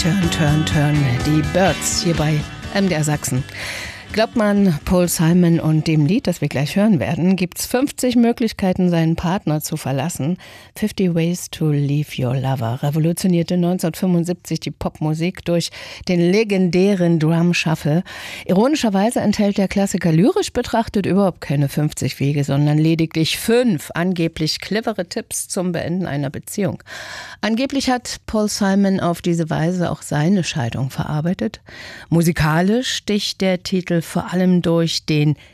Turn, die Byrds hier bei MDR Sachsen. Glaubt man Paul Simon und dem Lied, das wir gleich hören werden, gibt's 50 Möglichkeiten, seinen Partner zu verlassen. 50 Ways to Leave Your Lover revolutionierte 1975 die Popmusik durch den legendären Drum Shuffle. Ironischerweise enthält der Klassiker lyrisch betrachtet überhaupt keine 50 Wege, sondern lediglich 5 angeblich clevere Tipps zum Beenden einer Beziehung. Angeblich hat Paul Simon auf diese Weise auch seine Scheidung verarbeitet. Musikalisch sticht der Titel vor allem durch den